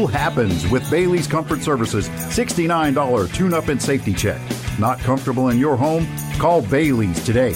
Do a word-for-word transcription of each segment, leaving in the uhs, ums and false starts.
Cool happens with Bailey's Comfort Services sixty-nine dollars tune-up and safety check. Not comfortable in your home? Call Bailey's today.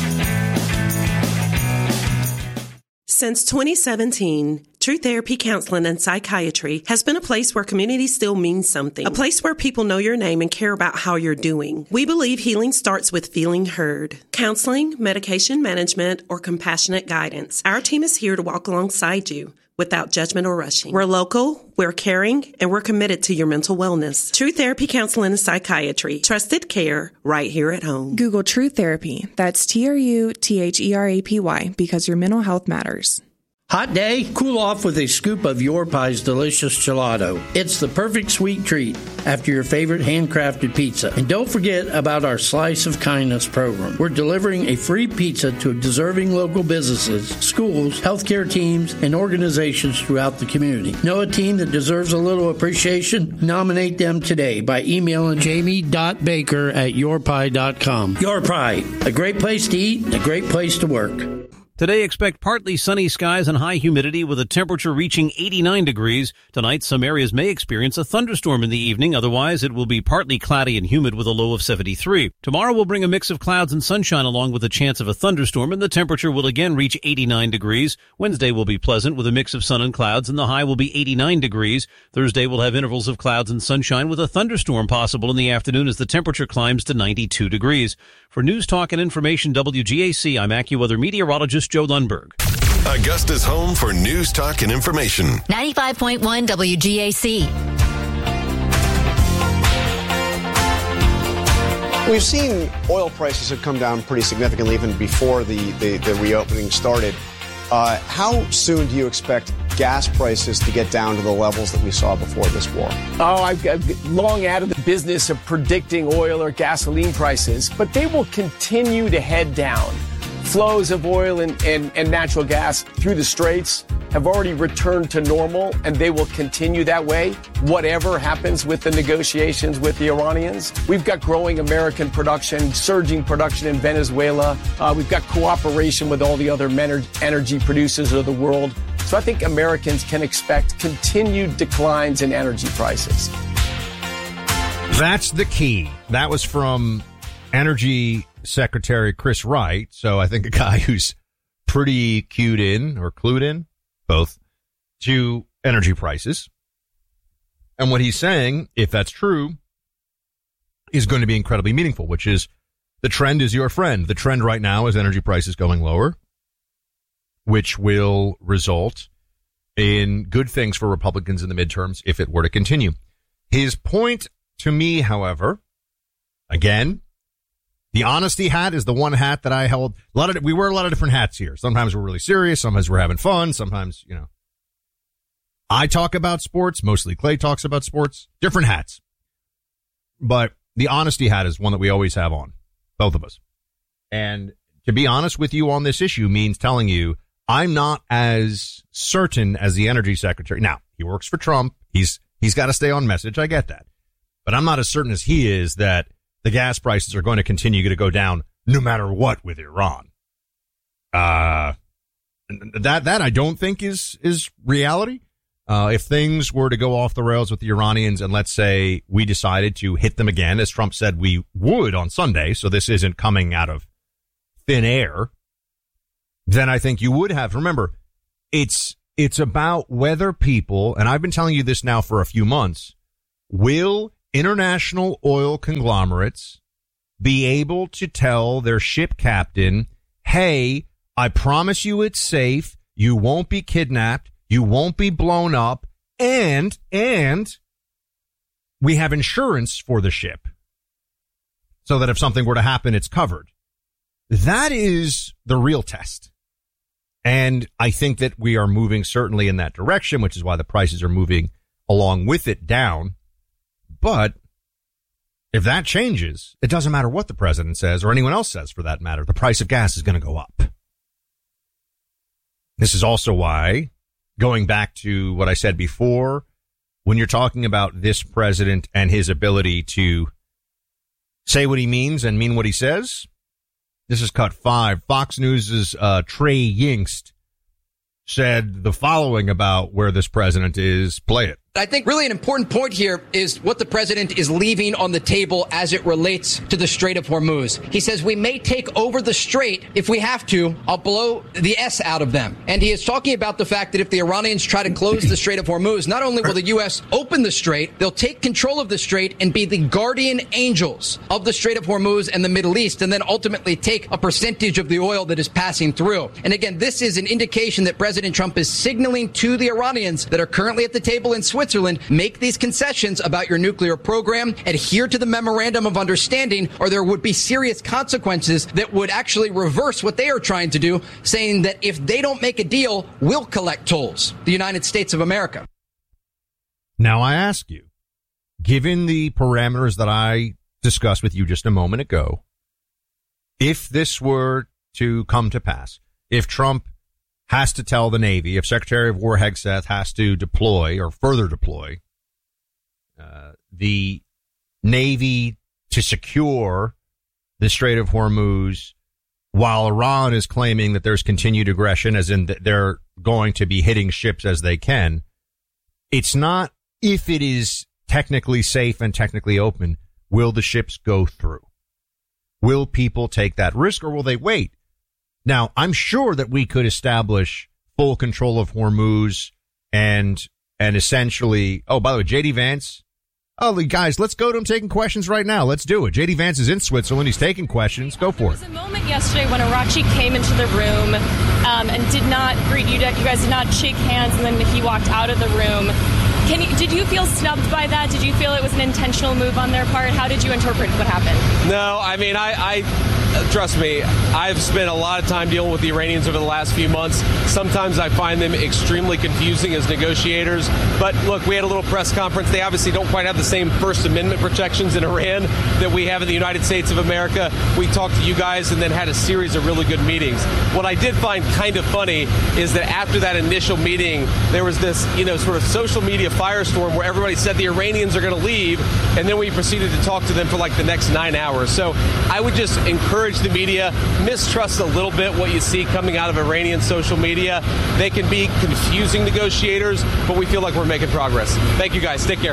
Since twenty seventeen, True Therapy Counseling and Psychiatry has been a place where community still means something. A place where people know your name and care about how you're doing. We believe healing starts with feeling heard. Counseling, medication management, or compassionate guidance. Our team is here to walk alongside you without judgment or rushing. We're local, we're caring, and we're committed to your mental wellness. True Therapy Counseling and Psychiatry. Trusted care right here at home. Google True Therapy. That's T R U T H E R A P Y because your mental health matters. Hot day? Cool off with a scoop of Your Pie's delicious gelato. It's the perfect sweet treat after your favorite handcrafted pizza. And don't forget about our Slice of Kindness program. We're delivering a free pizza to deserving local businesses, schools, healthcare teams, and organizations throughout the community. Know a team that deserves a little appreciation? Nominate them today by emailing jamie dot baker at your pie dot com. Your Pie, a great place to eat and a great place to work. Today, expect partly sunny skies and high humidity with a temperature reaching eighty-nine degrees. Tonight, some areas may experience a thunderstorm in the evening. Otherwise, it will be partly cloudy and humid with a low of seventy-three. Tomorrow will bring a mix of clouds and sunshine along with a chance of a thunderstorm, and the temperature will again reach eighty-nine degrees. Wednesday will be pleasant with a mix of sun and clouds, and the high will be eighty-nine degrees. Thursday will have intervals of clouds and sunshine with a thunderstorm possible in the afternoon as the temperature climbs to ninety-two degrees. For News Talk and Information W G A C, I'm AccuWeather meteorologist Joe Lundberg. Augusta's home for News Talk and Information. ninety-five point one W G A C. We've seen oil prices have come down pretty significantly even before the, the, the reopening started. Uh, how soon do you expect gas prices to get down to the levels that we saw before this war? Oh, I've, I've long out of the business of predicting oil or gasoline prices, but they will continue to head down. Flows of oil and, and, and natural gas through the Straits have already returned to normal, and they will continue that way, whatever happens with the negotiations with the Iranians. We've got growing American production, surging production in Venezuela. Uh, we've got cooperation with all the other energy producers of the world. So I think Americans can expect continued declines in energy prices. That's the key. That was from Energy Secretary Chris Wright. So I think a guy who's pretty cued in or clued in, both, to energy prices. And what he's saying, if that's true, is going to be incredibly meaningful, which is the trend is your friend. The trend right now is energy prices going lower, which will result in good things for Republicans in the midterms if it were to continue. His point to me, however, again, the honesty hat is the one hat that I held. A lot of we wear a lot of different hats here. Sometimes we're really serious. Sometimes we're having fun. Sometimes, you know, I talk about sports. Mostly Clay talks about sports. Different hats. But the honesty hat is one that we always have on, both of us. And to be honest with you on this issue means telling you I'm not as certain as the energy secretary. Now, he works for Trump. He's he's got to stay on message. I get that. But I'm not as certain as he is that the gas prices are going to continue to go down no matter what with Iran. Uh, that, that I don't think is, is reality. Uh, if things were to go off the rails with the Iranians and let's say we decided to hit them again, as Trump said we would on Sunday, so this isn't coming out of thin air, then I think you would have. Remember, it's, it's about whether people, and I've been telling you this now for a few months, will international oil conglomerates be able to tell their ship captain, hey, I promise you it's safe, you won't be kidnapped, you won't be blown up, and, and we have insurance for the ship so that if something were to happen, it's covered. That is the real test. And I think that we are moving certainly in that direction, which is why the prices are moving along with it down. But if that changes, it doesn't matter what the president says or anyone else says for that matter. The price of gas is going to go up. This is also why, going back to what I said before, when you're talking about this president and his ability to say what he means and mean what he says, this is cut five. Fox News' uh, Trey Yingst said the following about where this president is. Play it. I think really an important point here is what the president is leaving on the table as it relates to the Strait of Hormuz. He says we may take over the strait if we have to. I'll blow the S out of them. And he is talking about the fact that if the Iranians try to close the Strait of Hormuz, not only will the U S open the strait, they'll take control of the strait and be the guardian angels of the Strait of Hormuz and the Middle East, and then ultimately take a percentage of the oil that is passing through. And again, this is an indication that President Trump is signaling to the Iranians that are currently at the table in Switzerland Switzerland, make these concessions about your nuclear program, adhere to the memorandum of understanding, or there would be serious consequences that would actually reverse what they are trying to do, saying that if they don't make a deal, we'll collect tolls, the United States of America. Now I ask you, given the parameters that I discussed with you just a moment ago, if this were to come to pass, if Trump has to tell the Navy, if Secretary of War Hegseth has to deploy or further deploy uh, the Navy to secure the Strait of Hormuz, while Iran is claiming that there's continued aggression, as in that they're going to be hitting ships as they can, it's not if it is technically safe and technically open, will the ships go through? Will people take that risk, or will they wait? Now, I'm sure that we could establish full control of Hormuz and, and essentially, oh, by the way, J D Vance. Oh, guys, let's go to him taking questions right now. Let's do it. J D Vance is in Switzerland. He's taking questions. Go for it. There was a moment yesterday when Arachi came into the room um, and did not greet you. You guys did not shake hands, and then he walked out of the room. Can you, did you feel snubbed by that? Did you feel it was an intentional move on their part? How did you interpret what happened? No, I mean, I... I Trust me, I've spent a lot of time dealing with the Iranians over the last few months. Sometimes I find them extremely confusing as negotiators. But look, we had a little press conference. They obviously don't quite have the same First Amendment protections in Iran that we have in the United States of America. We talked to you guys and then had a series of really good meetings. What I did find kind of funny is that after that initial meeting, there was this, you know, sort of social media firestorm where everybody said the Iranians are going to leave, and then we proceeded to talk to them for like the next nine hours. So I would just encourage the media, mistrust a little bit what you see coming out of Iranian social media. They can be confusing negotiators, but we feel like we're making progress. Thank you, guys. Take care.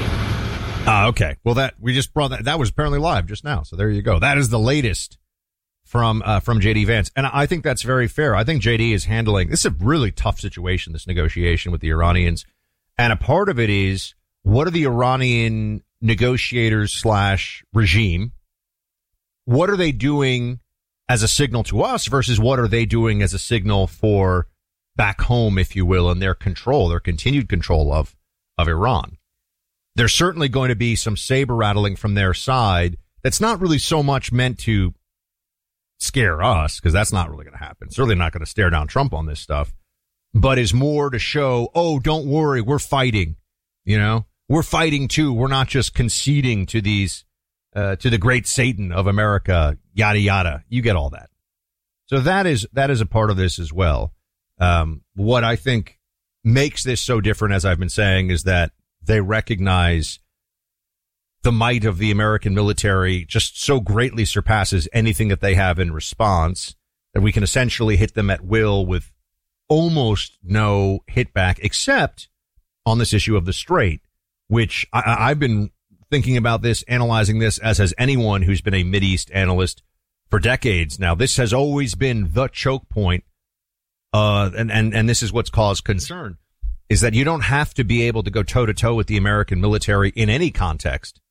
Uh, okay. Well, that we just brought that. That was apparently live just now. So there you go. That is the latest from uh, from J D Vance. And I think that's very fair. I think J D is handling, this is a really tough situation, this negotiation with the Iranians. And a part of it is, what are the Iranian negotiators slash regime, what are they doing as a signal to us versus what are they doing as a signal for back home, if you will, and their control, their continued control of, of Iran? There's certainly going to be some saber rattling from their side that's not really so much meant to scare us, because that's not really going to happen. Certainly not going to stare down Trump on this stuff, but is more to show, oh, don't worry, we're fighting, you know, we're fighting too. We're not just conceding to these Uh, to the great Satan of America, yada, yada. You get all that. So that is, that is a part of this as well. Um, what I think makes this so different, as I've been saying, is that they recognize the might of the American military just so greatly surpasses anything that they have in response that we can essentially hit them at will with almost no hit back, except on this issue of the Strait, which I, I've been thinking about this, analyzing this, as has anyone who's been a Mideast analyst for decades now. This has always been the choke point, uh, and, and, and this is what's caused concern, is that you don't have to be able to go toe-to-toe with the American military in any context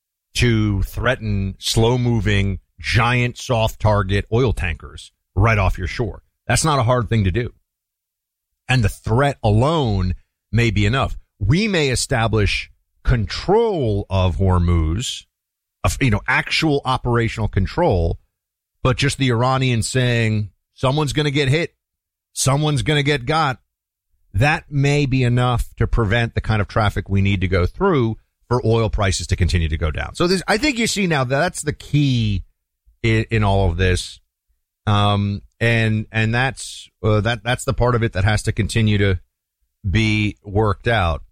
to threaten slow-moving, giant, soft-target oil tankers right off your shore. That's not a hard thing to do. And the threat alone may be enough. We may establish control of Hormuz, of, you know, actual operational control, but just the Iranians saying someone's going to get hit, someone's going to get got, that may be enough to prevent the kind of traffic we need to go through for oil prices to continue to go down. So this, I think you see now, that's the key in, in all of this. Um, and, and that's, uh, that, that's the part of it that has to continue to be worked out.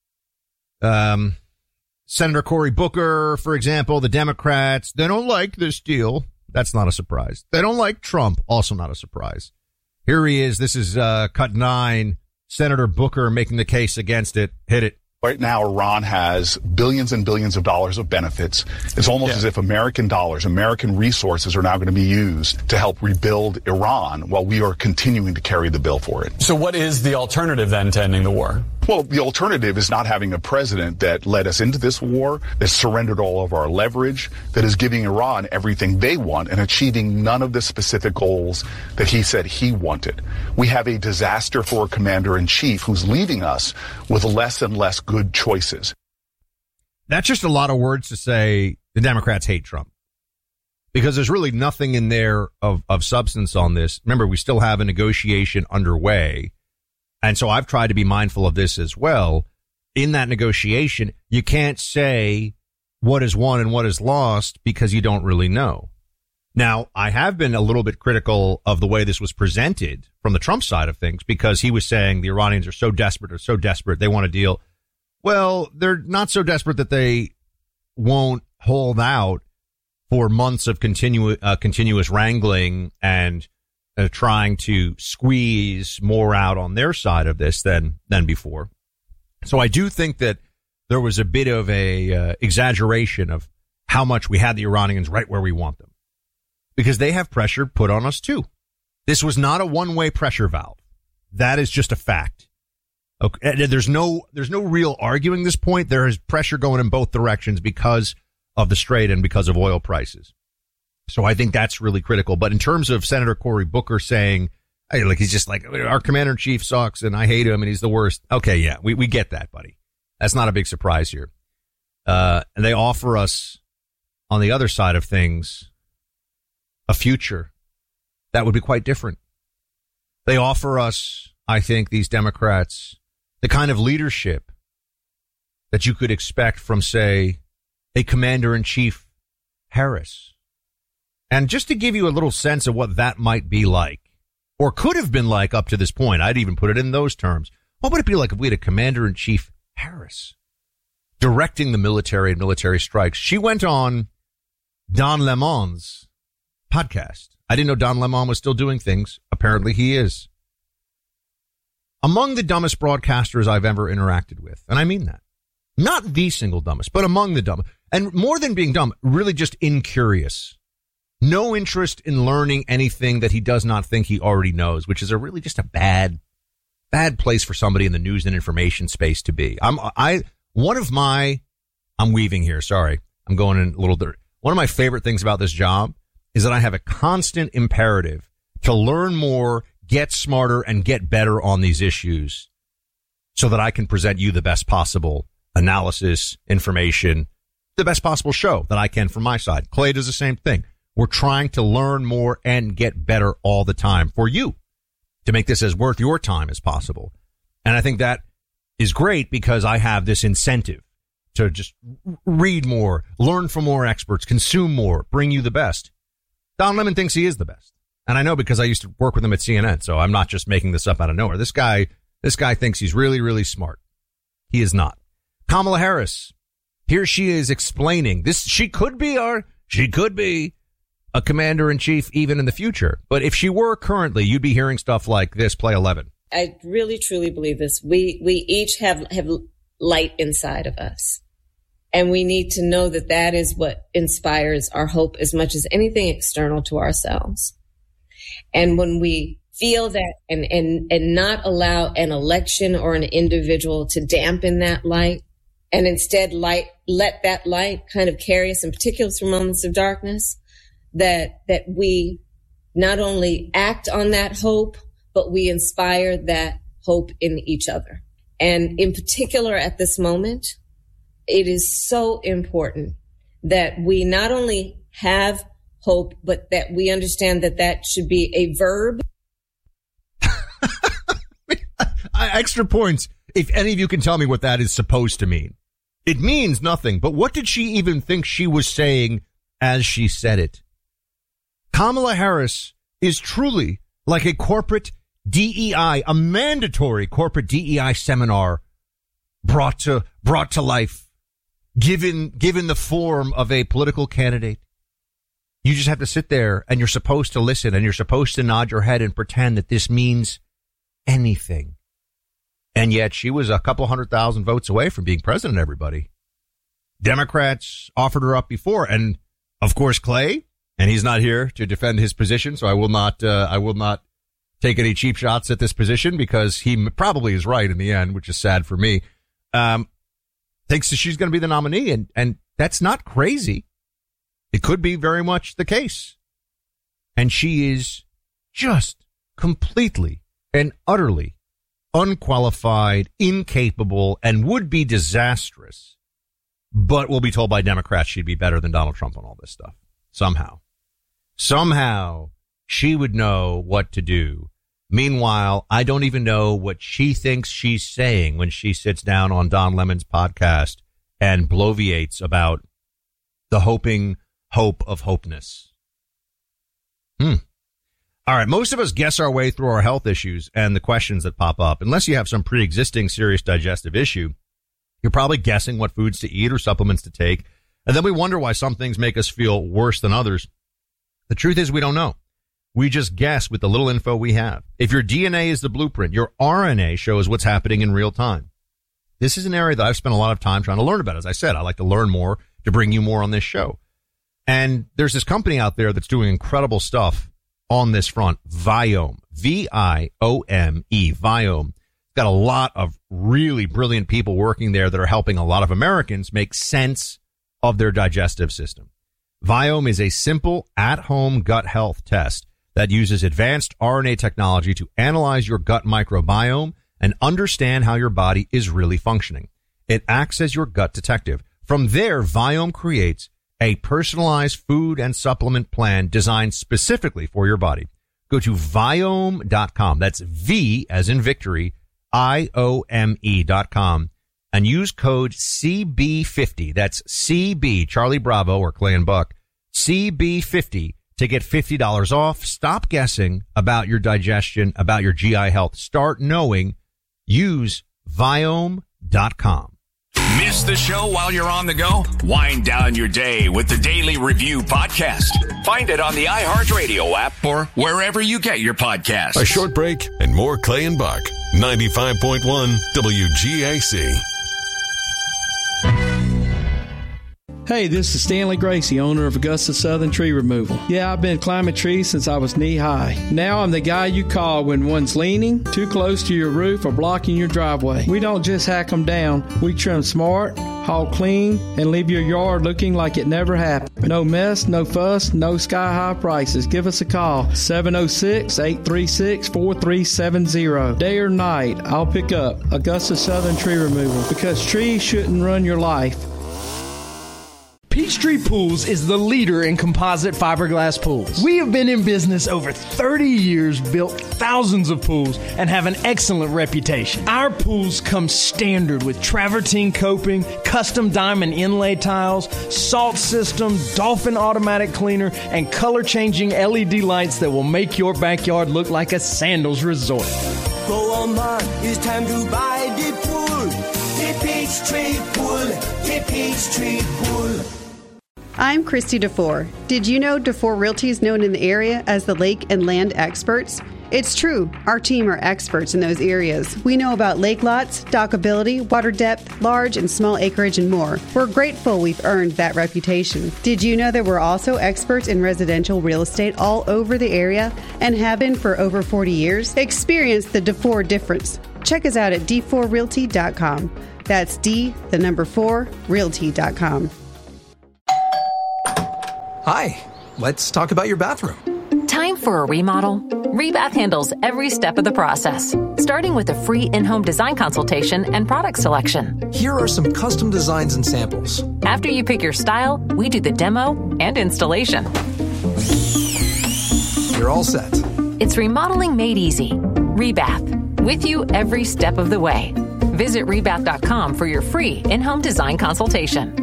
Um, Senator Cory Booker, for example, the Democrats, they don't like this deal. That's not a surprise. They don't like Trump. Also not a surprise. Here he is. This is, uh, cut nine. Senator Booker making the case against it. Hit it. Right now, Iran has billions and billions of dollars of benefits. It's almost yeah. as if American dollars, American resources are now going to be used to help rebuild Iran while we are continuing to carry the bill for it. So what is the alternative then to ending the war? Well, the alternative is not having a president that led us into this war, that surrendered all of our leverage, that is giving Iran everything they want and achieving none of the specific goals that he said he wanted. We have a disaster for a commander-in-chief who's leaving us with less and less good choices. That's just a lot of words to say the Democrats hate Trump, because there's really nothing in there of, of substance on this. Remember, we still have a negotiation underway. And so I've tried to be mindful of this as well. In that negotiation, you can't say what is won and what is lost because you don't really know. Now, I have been a little bit critical of the way this was presented from the Trump side of things, because he was saying the Iranians are so desperate, are so desperate, they want a deal. Well, they're not so desperate that they won't hold out for months of continu- uh, continuous wrangling and uh, trying to squeeze more out on their side of this than than before. So I do think that there was a bit of a uh, exaggeration of how much we had the Iranians right where we want them, because they have pressure put on us too. This was not a one-way pressure valve. That is just a fact. Okay, there's no there's no real arguing this point. There is pressure going in both directions because of the Strait and because of oil prices. So I think that's really critical. But in terms of Senator Cory Booker saying, hey, like, he's just like, our commander in chief sucks and I hate him and he's the worst. Okay, yeah, we, we get that, buddy. That's not a big surprise here. Uh, and they offer us on the other side of things a future that would be quite different. They offer us, I think, these Democrats, the kind of leadership that you could expect from, say, a commander-in-chief Harris. And just to give you a little sense of what that might be like, or could have been like up to this point, I'd even put it in those terms. What would it be like if we had a commander-in-chief Harris directing the military and military strikes? She went on Don Lemon's podcast. I didn't know Don Lemon was still doing things. Apparently he is. Among the dumbest broadcasters I've ever interacted with, and I mean that. Not the single dumbest, but among the dumbest. And more than being dumb, really just incurious. No interest in learning anything that he does not think he already knows, which is a really just a bad, bad place for somebody in the news and information space to be. I'm, I, one of my, I'm weaving here. Sorry. I'm going in a little dirt. One of my favorite things about this job is that I have a constant imperative to learn more, get smarter, and get better on these issues so that I can present you the best possible analysis, information, the best possible show that I can from my side. Clay does the same thing. We're trying to learn more and get better all the time for you to make this as worth your time as possible. And I think that is great because I have this incentive to just read more, learn from more experts, consume more, bring you the best. Don Lemon thinks he is the best. And I know because I used to work with him at C N N, so I'm not just making this up out of nowhere. This guy, this guy thinks he's really, really smart. He is not. Kamala Harris, here she is explaining this. She could be our, she could be a commander-in-chief even in the future. But if she were currently, you'd be hearing stuff like this, play eleven. I really, truly believe this. We, we each have, have light inside of us. And we need to know that that is what inspires our hope as much as anything external to ourselves. And when we feel that and, and, and not allow an election or an individual to dampen that light, and instead light, let that light kind of carry us in particular through moments of darkness, that, that we not only act on that hope, but we inspire that hope in each other. And in particular at this moment, it is so important that we not only have hope, but that we understand that that should be a verb. Extra points. If any of you can tell me what that is supposed to mean. It means nothing, but what did she even think she was saying as she said it? Kamala Harris is truly like a corporate D E I, a mandatory corporate D E I seminar brought to, brought to life, given, given the form of a political candidate. You just have to sit there and you're supposed to listen and you're supposed to nod your head and pretend that this means anything. And yet she was a couple hundred thousand votes away from being president, everybody. Democrats offered her up before. And, of course, Clay, and he's not here to defend his position, so I will not, uh, I will not take any cheap shots at this position because he probably is right in the end, which is sad for me. Um, thinks that she's going to be the nominee, and, and that's not crazy. It could be very much the case. And she is just completely and utterly unqualified, incapable, and would be disastrous, but will be told by Democrats she'd be better than Donald Trump on all this stuff. Somehow. Somehow she would know what to do. Meanwhile, I don't even know what she thinks she's saying when she sits down on Don Lemon's podcast and bloviates about the hoping hope of hopeness. Hmm. All right. Most of us guess our way through our health issues and the questions that pop up. Unless you have some pre-existing serious digestive issue, you're probably guessing what foods to eat or supplements to take. And then we wonder why some things make us feel worse than others. The truth is we don't know. We just guess with the little info we have. If your D N A is the blueprint, your R N A shows what's happening in real time. This is an area that I've spent a lot of time trying to learn about. As I said, I like to learn more to bring you more on this show. And there's this company out there that's doing incredible stuff on this front, Viome, V I O M E, Viome. Got a lot of really brilliant people working there that are helping a lot of Americans make sense of their digestive system. Viome is a simple at-home gut health test that uses advanced R N A technology to analyze your gut microbiome and understand how your body is really functioning. It acts as your gut detective. From there, Viome creates a personalized food and supplement plan designed specifically for your body. Go to Viome dot com. That's V as in victory, I O M E dot com, and use code C B fifty. That's C B, Charlie Bravo or Clay and Buck, C B fifty to get fifty dollars off. Stop guessing about your digestion, about your G I health. Start knowing. Use Viome dot com. Miss the show while you're on the go? Wind down your day with the Daily Review Podcast. Find it on the iHeartRadio app or wherever you get your podcasts. A short break and more Clay and Buck. ninety-five point one W G A C. Hey, this is Stanley Gracie, owner of Augusta Southern Tree Removal. Yeah, I've been climbing trees since I was knee-high. Now I'm the guy you call when one's leaning, too close to your roof, or blocking your driveway. We don't just hack them down. We trim smart, haul clean, and leave your yard looking like it never happened. No mess, no fuss, no sky-high prices. Give us a call, seven oh six, eight three six, four three seven zero. Day or night, I'll pick up Augusta Southern Tree Removal, because trees shouldn't run your life. Peachtree Pools is the leader in composite fiberglass pools. We have been in business over thirty years, built thousands of pools, and have an excellent reputation. Our pools come standard with travertine coping, custom diamond inlay tiles, salt system, Dolphin automatic cleaner, and color-changing L E D lights that will make your backyard look like a sandals resort. Go online, it's time to buy the pool. The Peachtree Pool, the Peachtree Pool. I'm Christy DeFore. Did you know DeFore Realty is known in the area as the lake and land experts? It's true. Our team are experts in those areas. We know about lake lots, dockability, water depth, large and small acreage, and more. We're grateful we've earned that reputation. Did you know that we're also experts in residential real estate all over the area and have been for over forty years? Experience the DeFore difference. Check us out at d four realty dot com. That's D, the number four, realty dot com. Hi, let's talk about your bathroom. Time for a remodel? Rebath handles every step of the process, starting with a free in-home design consultation and product selection. Here are some custom designs and samples. After you pick your style, we do the demo and installation. You're all set. It's remodeling made easy. Rebath, with you every step of the way. Visit rebath dot com for your free in-home design consultation.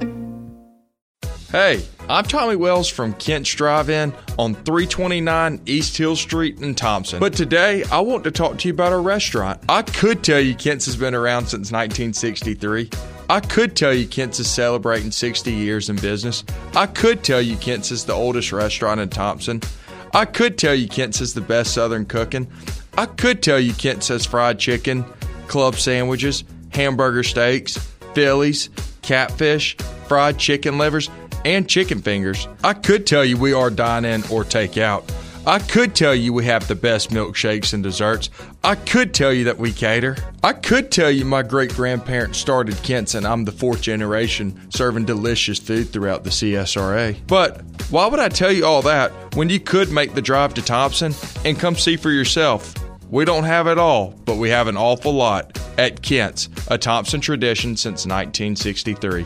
Hey, I'm Tommy Wells from Kent's Drive-In on three twenty-nine East Hill Street in Thompson. But today, I want to talk to you about our restaurant. I could tell you Kent's has been around since nineteen sixty-three. I could tell you Kent's is celebrating sixty years in business. I could tell you Kent's is the oldest restaurant in Thompson. I could tell you Kent's is the best Southern cooking. I could tell you Kent's has fried chicken, club sandwiches, hamburger steaks, Phillies, catfish, fried chicken livers, and chicken fingers. I could tell you we are dine-in or take-out. I could tell you we have the best milkshakes and desserts. I could tell you that we cater. I could tell you my great-grandparents started Kent's and I'm the fourth generation serving delicious food throughout the C S R A. But why would I tell you all that when you could make the drive to Thompson and come see for yourself? We don't have it all, but we have an awful lot at Kent's, a Thompson tradition since nineteen sixty-three.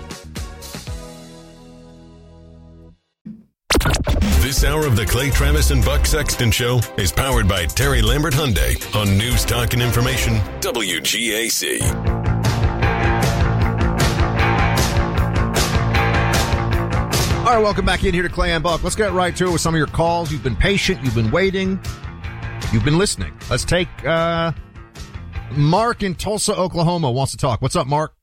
This hour of the Clay Travis and Buck Sexton Show is powered by Terry Lambert Hyundai on News Talk and Information, W G A C. All right, welcome back in here to Clay and Buck. Let's get right to it with some of your calls. You've been patient. You've been waiting. You've been listening. Let's take uh, Mark in Tulsa, Oklahoma wants to talk. What's up, Mark?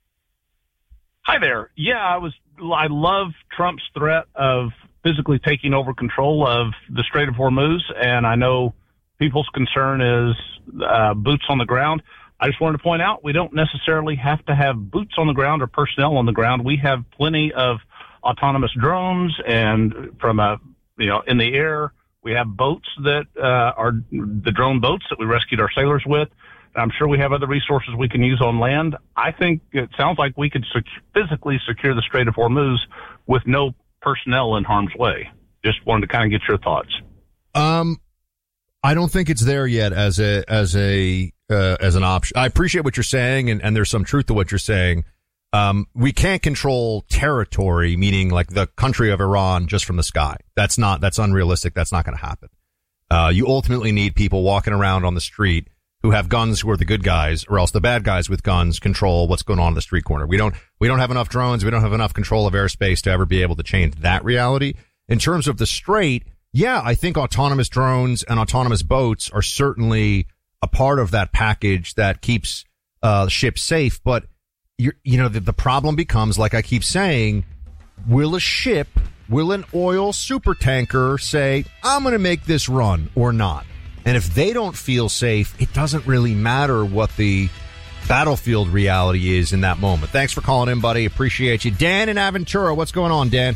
Hi there. Yeah, I was. I love Trump's threat of physically taking over control of the Strait of Hormuz, and I know people's concern is uh, boots on the ground. I just wanted to point out we don't necessarily have to have boots on the ground or personnel on the ground. We have plenty of autonomous drones, and from a you know in the air, we have boats that uh, are the drone boats that we rescued our sailors with. I'm sure we have other resources we can use on land. I think it sounds like we could sec- physically secure the Strait of Hormuz with no personnel in harm's way. Just wanted to kind of get your thoughts. Um, I don't think it's there yet as a as a uh, as an option. I appreciate what you're saying, and, and there's some truth to what you're saying. Um, we can't control territory, meaning like the country of Iran, just from the sky. That's not that's unrealistic. That's not going to happen. Uh, you ultimately need people walking around on the street who have guns, who are the good guys, or else the bad guys with guns control what's going on in the street corner. We don't, we don't have enough drones. We don't have enough control of airspace to ever be able to change that reality. In terms of the strait, yeah, I think autonomous drones and autonomous boats are certainly a part of that package that keeps, uh, ships safe. But you're, you know, the, the problem becomes, like I keep saying, will a ship, will an oil super tanker say, I'm going to make this run or not? And if they don't feel safe, it doesn't really matter what the battlefield reality is in that moment. Thanks for calling in, buddy. Appreciate you. Dan in Aventura, what's going on, Dan?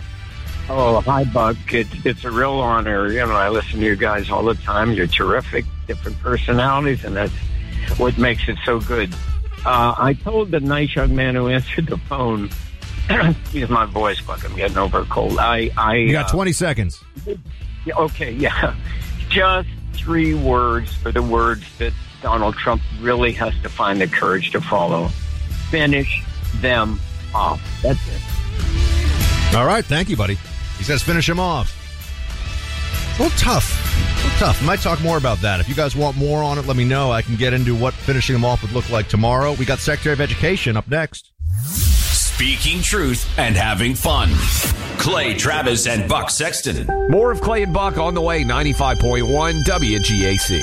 Oh, hi, Buck. It's, it's a real honor. You know, I listen to you guys all the time. You're terrific, different personalities, and that's what makes it so good. Uh, I told the nice young man who answered the phone, excuse my voice, Buck, I'm getting over a cold. I, I, you got twenty uh, seconds. Okay, yeah. Just three words are the words that Donald Trump really has to find the courage to follow. Finish them off. That's it. All right. Thank you, buddy. He says finish them off. It's a little tough. A little tough. We might talk more about that. If you guys want more on it, let me know. I can get into what finishing them off would look like tomorrow. We got Secretary of Education up next. Speaking truth and having fun. Clay Travis and Buck Sexton. More of Clay and Buck on the way. ninety-five point one W G A C.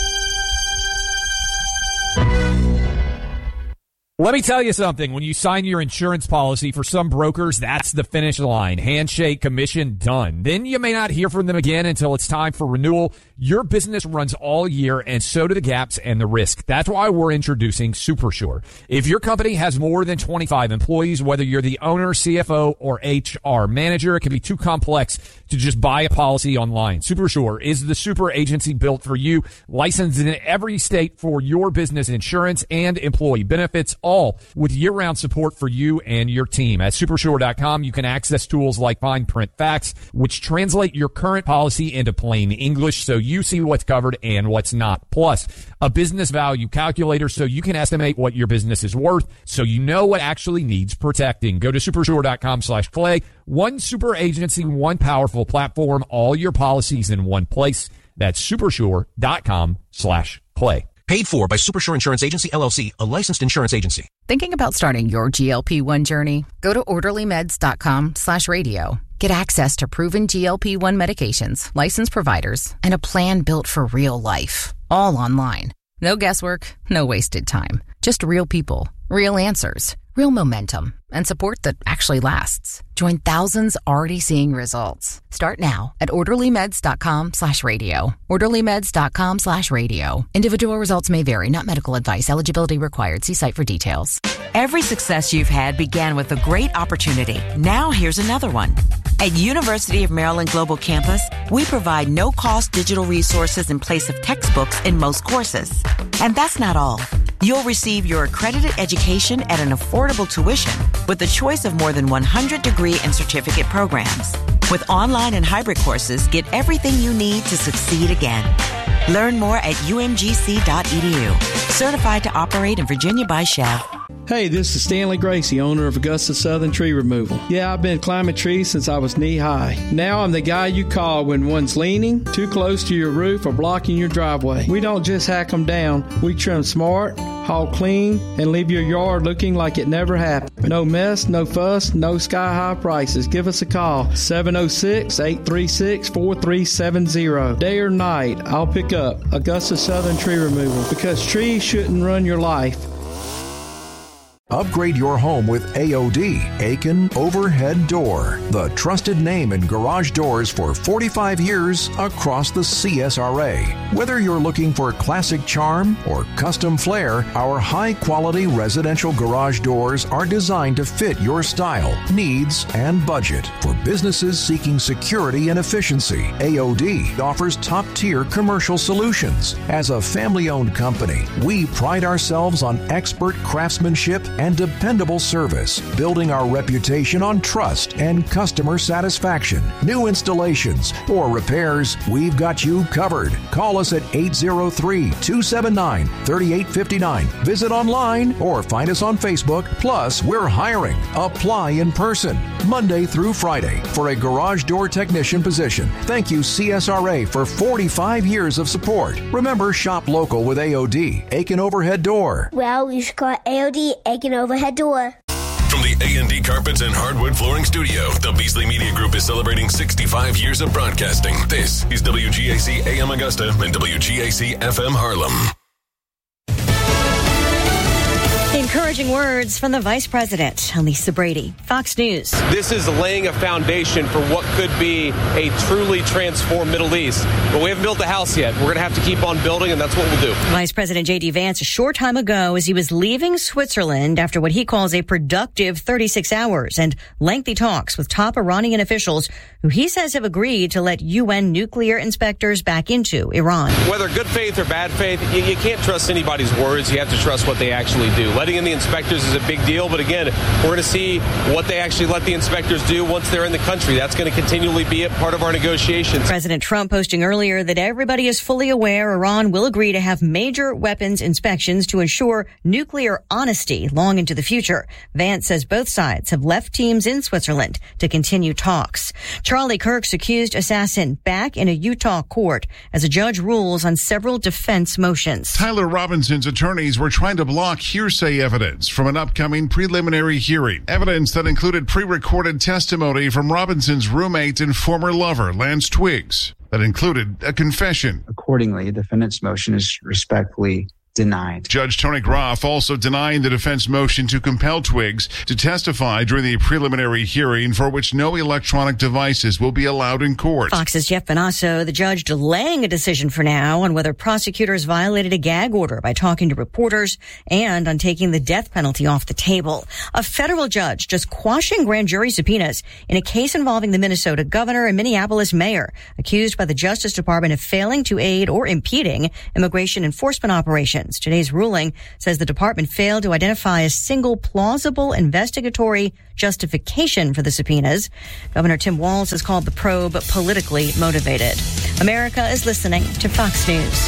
Let me tell you something. When you sign your insurance policy, for some brokers, that's the finish line. Handshake, commission, done. Then you may not hear from them again until it's time for renewal. Your business runs all year, and so do the gaps and the risk. That's why we're introducing SuperSure. If your company has more than twenty-five employees, whether you're the owner, C F O, or H R manager, it can be too complex to just buy a policy online. SuperSure is the super agency built for you, licensed in every state for your business insurance and employee benefits, all with year-round support for you and your team. At supersure dot com, you can access tools like fine print facts, which translate your current policy into plain English so you see what's covered and what's not. Plus, a business value calculator so you can estimate what your business is worth so you know what actually needs protecting. Go to supersure dot com slash clay. One super agency, one powerful platform, all your policies in one place. That's supersure dot com slash clay. Paid for by Supersure Insurance Agency, L L C, a licensed insurance agency. Thinking about starting your G L P one journey? Go to orderly meds dot com slash radio. Get access to proven G L P one medications, licensed providers, and a plan built for real life. All online. No guesswork, no wasted time. Just real people, real answers, real momentum, and support that actually lasts. Join thousands already seeing results. Start now at orderlymeds.com slash radio. orderlymeds.com slash radio. Individual results may vary, not medical advice. Eligibility required. See site for details. Every success you've had began with a great opportunity. Now here's another one. At University of Maryland Global Campus, we provide no-cost digital resources in place of textbooks in most courses. And that's not all. You'll receive your accredited education at an affordable tuition with a choice of more than one hundred degree and certificate programs. With online and hybrid courses, get everything you need to succeed again. Learn more at u m g c dot e d u. Certified to operate in Virginia by Shell. Hey, this is Stanley Gracie, owner of Augusta Southern Tree Removal. Yeah, I've been climbing trees since I was knee-high. Now I'm the guy you call when one's leaning, too close to your roof, or blocking your driveway. We don't just hack them down. We trim smart, haul clean, and leave your yard looking like it never happened. No mess, no fuss, no sky-high prices. Give us a call, seven oh six, eight three six, four three seven zero. Day or night, I'll pick up Augusta Southern Tree Removal, because trees shouldn't run your life. Upgrade your home with A O D, Aiken Overhead Door, the trusted name in garage doors for forty-five years across the C S R A. Whether you're looking for classic charm or custom flair, our high-quality residential garage doors are designed to fit your style, needs, and budget. For businesses seeking security and efficiency, A O D offers top-tier commercial solutions. As a family-owned company, we pride ourselves on expert craftsmanship and dependable service, building our reputation on trust and customer satisfaction. New installations or repairs, we've got you covered. Call us at eight zero three, two seven nine, three eight five nine. Visit online or find us on Facebook. Plus, we're hiring. Apply in person, Monday through Friday, for a garage door technician position. Thank you, C S R A, for forty-five years of support. Remember, shop local with A O D, Aiken Overhead Door. Well, you should call A O D, Aiken Overhead Door. From the A and D Carpets and Hardwood Flooring Studio, the Beasley Media Group is celebrating sixty-five years of broadcasting. This is W G A C A M Augusta and W G A C F M Harlem. Encouraging words from the Vice President, Lisa Brady, Fox News. This is laying a foundation for what could be a truly transformed Middle East. But we haven't built a house yet. We're going to have to keep on building, and that's what we'll do. Vice President J D. Vance a short time ago as he was leaving Switzerland after what he calls a productive thirty-six hours and lengthy talks with top Iranian officials who he says have agreed to let U N nuclear inspectors back into Iran. Whether good faith or bad faith, you, you can't trust anybody's words. You have to trust what they actually do. Letting in the inspectors is a big deal, but again, we're going to see what they actually let the inspectors do once they're in the country. That's going to continually be a part of our negotiations. President Trump posting earlier that everybody is fully aware Iran will agree to have major weapons inspections to ensure nuclear honesty long into the future. Vance says both sides have left teams in Switzerland to continue talks. Charlie Kirk's accused assassin back in a Utah court as a judge rules on several defense motions. Tyler Robinson's attorneys were trying to block hearsay evidence from an upcoming preliminary hearing. Evidence that included pre-recorded testimony from Robinson's roommate and former lover, Lance Twiggs, that included a confession. Accordingly, the defendant's motion is respectfully denied. Judge Tony Groff also denying the defense motion to compel Twiggs to testify during the preliminary hearing for which no electronic devices will be allowed in court. Fox's Jeff Benasso, the judge delaying a decision for now on whether prosecutors violated a gag order by talking to reporters and on taking the death penalty off the table. A federal judge just quashing grand jury subpoenas in a case involving the Minnesota governor and Minneapolis mayor, accused by the Justice Department of failing to aid or impeding immigration enforcement operations. Today's ruling says the department failed to identify a single plausible investigatory justification for the subpoenas. Governor Tim Walz has called the probe politically motivated. America is listening to Fox News.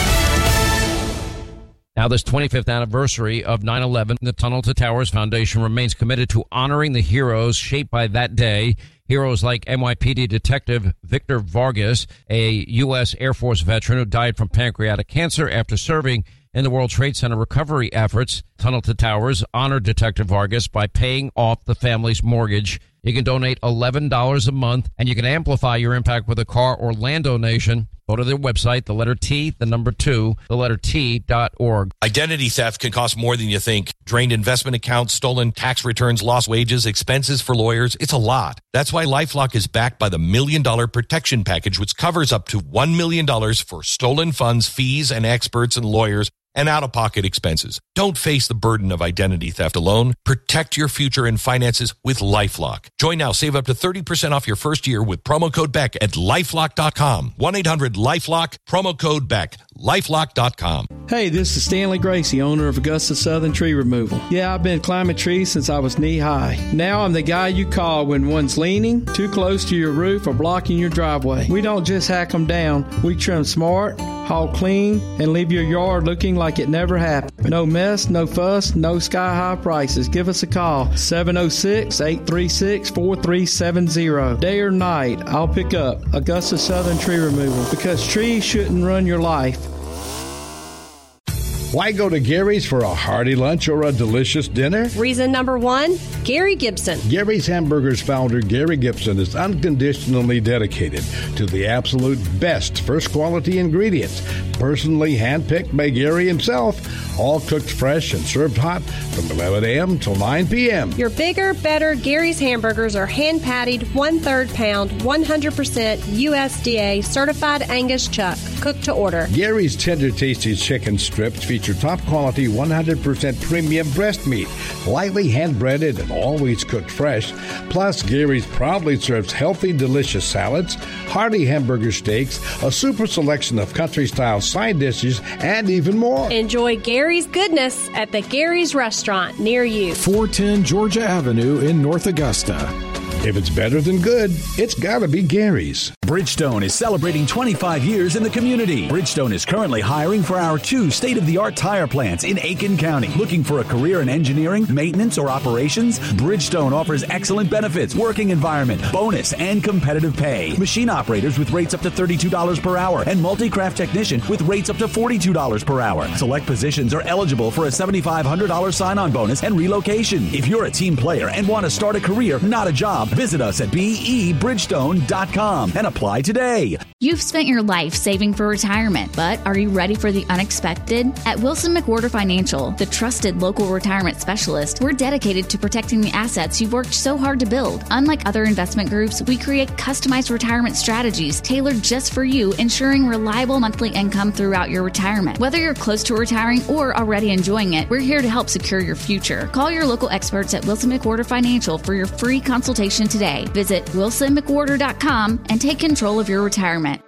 Now, this twenty-fifth anniversary of nine eleven, the Tunnel to Towers Foundation remains committed to honoring the heroes shaped by that day. Heroes like N Y P D Detective Victor Vargas, a U S Air Force veteran who died from pancreatic cancer after serving in the World Trade Center recovery efforts. Tunnel to Towers honored Detective Vargas by paying off the family's mortgage You can donate eleven dollars a month, and you can amplify your impact with a car or land donation. Go to their website, the letter T, the number two, the letter T dot org. Identity theft can cost more than you think. Drained investment accounts, stolen tax returns, lost wages, expenses for lawyers. It's a lot. That's why LifeLock is backed by the Million Dollar Protection Package, which covers up to one million dollars for stolen funds, fees, and experts and lawyers, and out-of-pocket expenses. Don't face the burden of identity theft alone. Protect your future and finances with LifeLock. Join now. Save up to thirty percent off your first year with promo code Beck at lifelock dot com. one eight hundred lifelock, promo code Beck, lifelock dot com. Hey, this is Stanley Gracie, owner of Augusta Southern Tree Removal. Yeah, I've been climbing trees since I was knee-high. Now I'm the guy you call when one's leaning, too close to your roof, or blocking your driveway. We don't just hack them down. We trim smart, haul clean, and leave your yard looking like it never happened. No mess, no fuss, no sky-high prices. Give us a call, seven oh six, eight three six, four three seven zero. Day or night, I'll pick up Augusta Southern Tree Removal, because trees shouldn't run your life. Why go to Gary's for a hearty lunch or a delicious dinner? Reason number one, Gary Gibson. Gary's Hamburgers founder Gary Gibson is unconditionally dedicated to the absolute best first quality ingredients, personally handpicked by Gary himself, all cooked fresh and served hot from eleven a.m. till nine p.m. Your bigger, better Gary's hamburgers are hand-patted, one-third pound, one hundred percent U S D A certified Angus chuck, cooked to order. Gary's tender, tasty chicken strips feature top-quality, one hundred percent premium breast meat, lightly hand-breaded and always cooked fresh. Plus, Gary's proudly serves healthy, delicious salads, hearty hamburger steaks, a super selection of country-style side dishes, and even more. Enjoy Gary's goodness at the Gary's Restaurant near you. four ten Georgia Avenue in North Augusta. If it's better than good, it's gotta be Gary's. Bridgestone is celebrating twenty-five years in the community. Bridgestone is currently hiring for our two state-of-the-art tire plants in Aiken County. Looking for a career in engineering, maintenance, or operations? Bridgestone offers excellent benefits, working environment, bonus, and competitive pay. Machine operators with rates up to thirty-two dollars per hour and multi-craft technician with rates up to forty-two dollars per hour. Select positions are eligible for a seven thousand five hundred dollars sign-on bonus and relocation. If you're a team player and want to start a career, not a job, visit us at b e bridgestone dot com and apply today. You've spent your life saving for retirement, but are you ready for the unexpected? At Wilson McWhorter Financial, the trusted local retirement specialist, we're dedicated to protecting the assets you've worked so hard to build. Unlike other investment groups, we create customized retirement strategies tailored just for you, ensuring reliable monthly income throughout your retirement. Whether you're close to retiring or already enjoying it, we're here to help secure your future. Call your local experts at Wilson McWhorter Financial for your free consultation today. Visit wilson mcwhorter dot com and take control of your retirement.